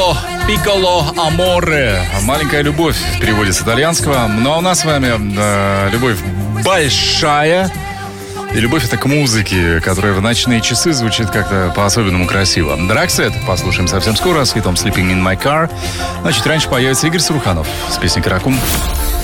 Piccolo Amore. Маленькая любовь в переводе с итальянского. Ну а у нас с вами любовь большая. И любовь это к музыке, которая в ночные часы звучит как-то по-особенному красиво. Драксет послушаем совсем скоро с хитом Sleeping in My Car. Значит, раньше появится Игорь Саруханов с песней «Каракум».